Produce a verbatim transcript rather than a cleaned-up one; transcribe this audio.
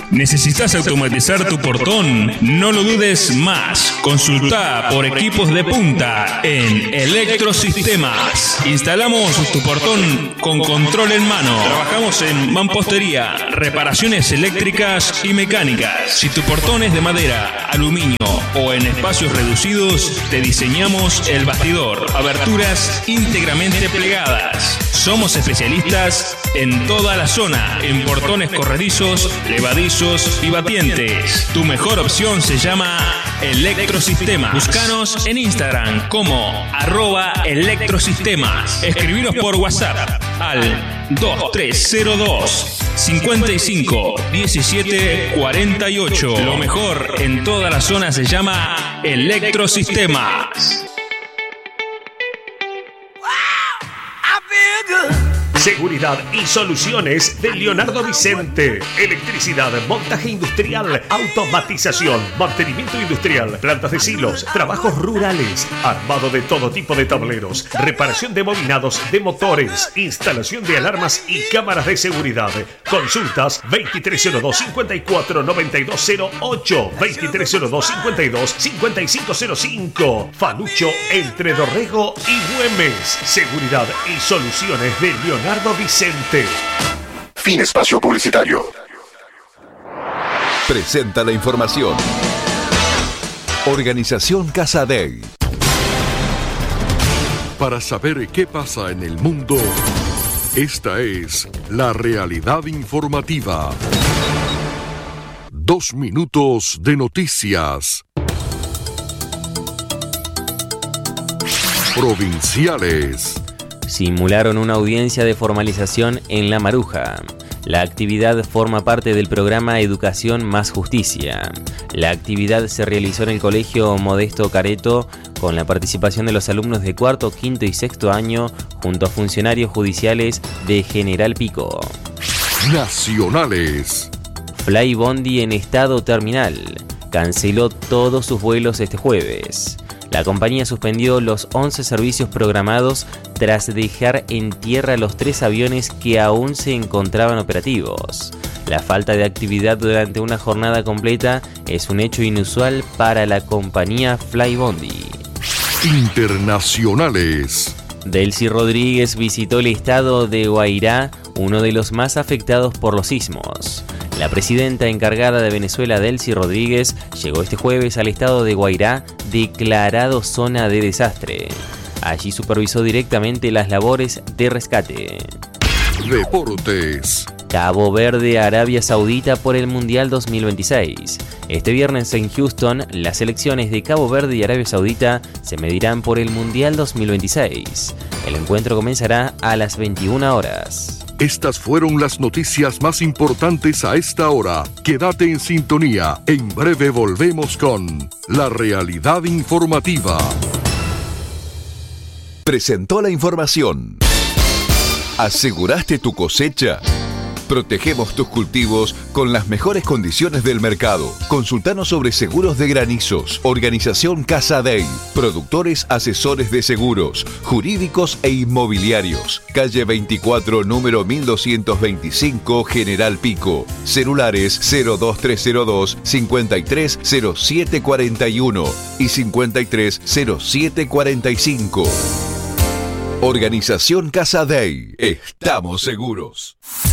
¿Necesitas automatizar tu portón? No lo dudes más. Consulta por equipos de punta en Electrosistemas. Instalamos tu portón con control en mano. Trabajamos en mampostería, reparaciones eléctricas y mecánicas. Si tu portón es de madera, aluminio o en espacios reducidos, te diseñamos el bastidor. Aberturas íntegramente plegadas. Somos especialistas en toda la zona, en portones corredizos, levadizos y batientes. Tu mejor opción se llama Electrosistemas. Búscanos en Instagram como arroba Electrosistemas. Escribinos por WhatsApp al dos tres cero dos, cincuenta y cinco, diecisiete, cuarenta y ocho. Lo mejor en toda la zona se llama Electrosistemas. Seguridad y soluciones de Leonardo Vicente. Electricidad, montaje industrial, automatización, mantenimiento industrial, plantas de silos, trabajos rurales, armado de todo tipo de tableros, reparación de bobinados de motores, instalación de alarmas y cámaras de seguridad. Consultas veintitrés cero dos, cincuenta y cuatro, noventa y dos cero ocho, veintitrés cero dos, cincuenta y dos, cincuenta y cinco cero cinco. Falucho entre Dorrego y Güemes. Seguridad y soluciones de Leonardo Vicente. Fin espacio publicitario. Presenta la información. Organización Casa Dei. Para saber qué pasa en el mundo, esta es la realidad informativa. Dos minutos de noticias. Provinciales. Simularon una audiencia de formalización en La Maruja. La actividad forma parte del programa Educación más Justicia. La actividad se realizó en el Colegio Modesto Careto con la participación de los alumnos de cuarto, quinto y sexto año junto a funcionarios judiciales de General Pico. Nacionales. Flybondi en estado terminal. Canceló todos sus vuelos este jueves. La compañía suspendió los once servicios programados tras dejar en tierra los tres aviones que aún se encontraban operativos. La falta de actividad durante una jornada completa es un hecho inusual para la compañía Flybondi. Internacionales. Delcy Rodríguez visitó el estado de Guairá, uno de los más afectados por los sismos. La presidenta encargada de Venezuela, Delcy Rodríguez, llegó este jueves al estado de Guairá, declarado zona de desastre. Allí supervisó directamente las labores de rescate. Deportes. Cabo Verde, Arabia Saudita por el Mundial dos mil veintiséis. Este viernes en Houston, las selecciones de Cabo Verde y Arabia Saudita se medirán por el Mundial dos mil veintiséis. El encuentro comenzará a las veintiuna horas. Estas fueron las noticias más importantes a esta hora. Quédate en sintonía. En breve volvemos con La Realidad Informativa. Presentó la información. ¿Aseguraste tu cosecha? Protegemos tus cultivos con las mejores condiciones del mercado. Consultanos sobre seguros de granizos. Organización Casa Dei. Productores asesores de seguros, jurídicos e inmobiliarios. Calle veinticuatro, número mil doscientos veinticinco, General Pico. Celulares cero dos tres cero dos, cincuenta y tres cero siete cuarenta y uno y cincuenta y tres cero siete cuarenta y cinco. Organización Casa Dei. Estamos seguros.